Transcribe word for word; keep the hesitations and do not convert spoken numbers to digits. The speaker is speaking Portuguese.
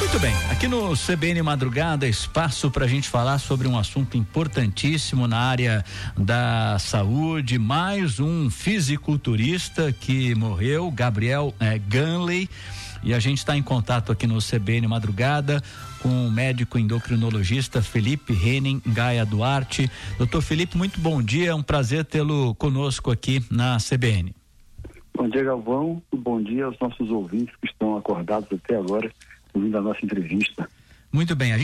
Muito bem, aqui no C B N Madrugada, espaço para a gente falar sobre um assunto importantíssimo na área da saúde. Mais um fisiculturista que morreu, Gabriel eh, Ganley, e a gente está em contato aqui no C B N Madrugada com o médico endocrinologista Felipe Henning Gaia Duarte. Doutor Felipe, muito bom dia, é um prazer tê-lo conosco aqui na C B N. Bom dia, Galvão, bom dia aos nossos ouvintes que estão acordados até agora ouvindo a nossa entrevista. Muito bem, a gente